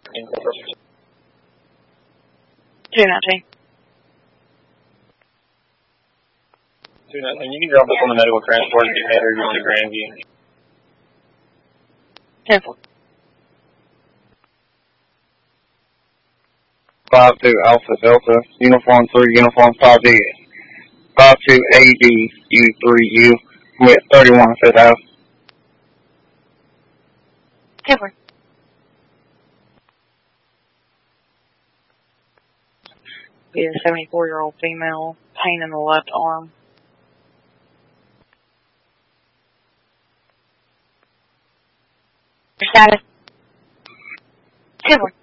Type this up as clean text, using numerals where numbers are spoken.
219. 219. You can drop us on the medical transport if you head over to Grandview. 10-4. 52 Alpha Delta, Uniform 3, Uniform 5D. 52 ADU3U, with 31 Fifth Ave. 10-4. Be a 74-year-old female, pain in the left arm. Your status? 10-4.